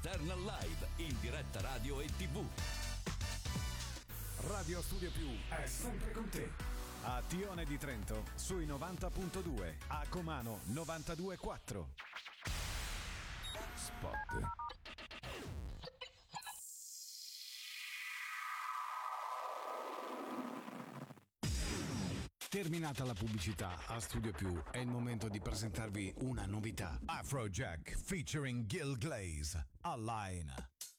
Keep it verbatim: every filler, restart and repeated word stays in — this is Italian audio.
Eternal Live in diretta radio e tivù. Radio Studio Più è sempre con te. A Tione di Trento sui novanta punto due, a Comano novantadue virgola quattro. Spot. Terminata la pubblicità, a Studio Più è il momento di presentarvi una novità. Afrojack featuring Gil Glaze, Align.